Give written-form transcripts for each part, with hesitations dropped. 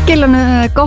Kell on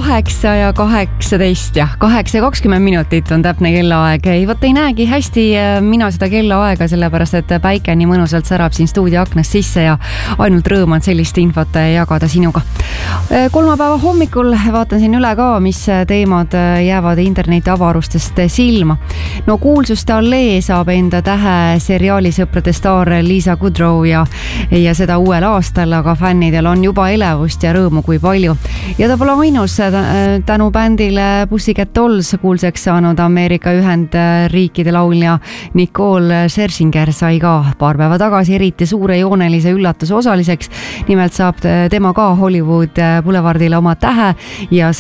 8:18 ja 8:20 on täpne kellaaeg. Vot ei näegi hästi mina seda kellaaega, sellepärast et päike nii mõnusalt särab siin stuudio aknast sisse ja ainult rõõm on sellist infot jagada sinuga. Kolmapäeva hommikul vaatan siin üle ka, mis teemad jäävad interneti avarustest silma. No kuulsuste allee saab enda tähe seriaalisõprade staar Lisa Kudrow ja seda uuel aastal, aga fännidel on juba elevust ja rõõmu kui palju. Ja ta pole ainus, tänu bändile Pussycat Dolls kuulsaks saanud Ameerika Ühendriikide laulja Nicole Scherzinger sai ka paar päeva tagasi eriti suure joonelise üllatuse osaliseks. Nimelt saab tema ka Hollywood Boulevardile oma tähe ja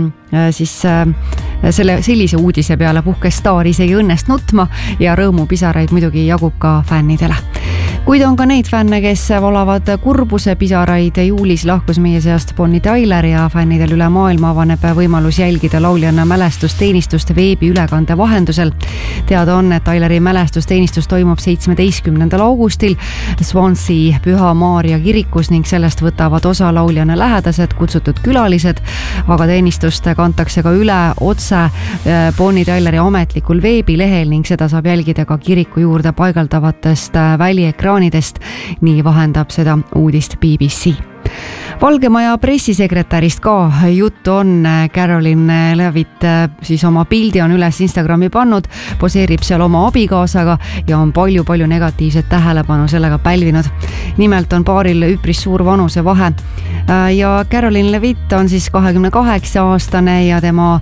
sellise uudise peale puhkes staar isegi õnnest nutma ja rõõmupisaraid muidugi jagub ka fännidele. Kuid on ka neid fänne, kes valavad kurbuse pisaraid. Juulis lahkus meie seast Bonnie Tyler ja fännidel üle maailma avaneb võimalus jälgida lauljanna mälestusteenistust veebiülekande vahendusel. Teada on, et Tyleri mälestusteenistus toimub 17. augustil Swansea Püha Maarja kirikus ning sellest võtavad osa lauljanna lähedased, kutsutud külalised, aga teenistust kantakse ka üle otse Bonnie Tyleri ametlikul veebilehel ning seda saab jälgida ka kiriku juurde paigaldavatest väliekraanidest. Nii vahendab seda uudist BBC. Valge Maja pressisekretärist ka juttu on. Caroline Leavitt siis oma pildi on üles Instagrami pannud, poseerib seal oma abikaasaga ja on palju negatiivset tähelepanu sellega pälvinud. Nimelt on paaril üpris suur vanusevahe ja Caroline Leavitt on siis 28-aastane ja tema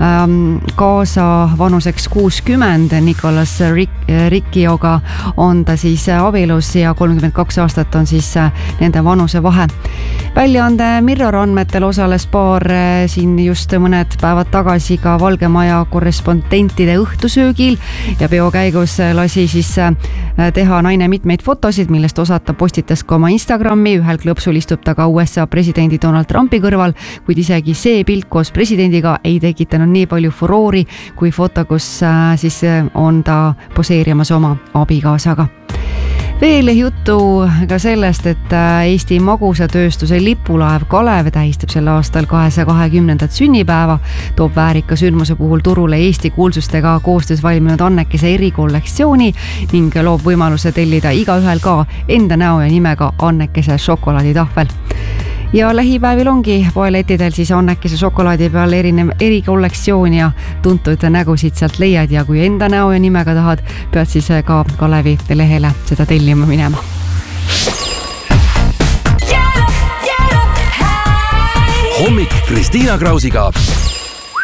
kaasa vanuseks 60, Nicholas Riccioga on ta siis abielus ja 32 aastat on siis nende vanusevahe. Väljaande Mirror andmetel osales paar siin just mõned päevad tagasi ka Valge Maja korrespondentide õhtusöögil ja peo käigus lasi siis teha naine mitmeid fotosid, millest osata postitas ka oma Instagrami. Ühel klõpsul istub ta ka USA presidendi Donald Trumpi kõrval, kuid isegi see pilt koos presidendiga ei tekitanud nii palju furoori kui foto, kus siis on ta poseerimas oma abikaasaga. Veel juttu ka sellest, et Eesti magusatööstuse lipulaev Kalev tähistab sel aastal 220. sünnipäeva, toob väärika sündmuse puhul turule Eesti kuulsustega koostöös valminud Annekese erikollektsiooni ning loob võimaluse tellida igaühel ka enda näo ja nimega Annekese šokolaaditahvel. Ja lähipäevil ongi poelettidel siis Annekese šokolaadi peal erikollektsioon ja tuntud nägusid sealt leiad ja kui enda näo ja nimega tahad, pead siis ka Kalevi lehele seda tellima minema. Hommik Kristiina Krausiga.